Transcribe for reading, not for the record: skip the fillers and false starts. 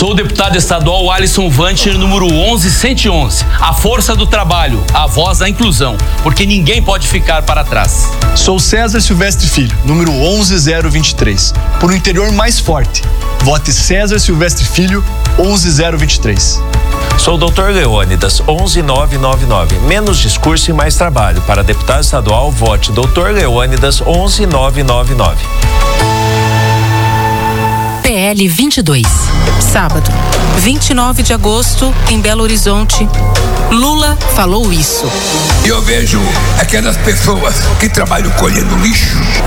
Sou o deputado estadual Alisson Vancher, número 11111. A força do trabalho, a voz da inclusão, porque ninguém pode ficar para trás. Sou César Silvestre Filho, número 11023. Por um interior mais forte, vote César Silvestre Filho, 11023. Sou o Dr. Leônidas, 11999. Menos discurso e mais trabalho. Para deputado estadual, vote Dr. Leônidas, 11999. PL 22. Sábado, 29 de agosto, em Belo Horizonte. Lula falou isso. Eu vejo aquelas pessoas que trabalham colhendo lixo.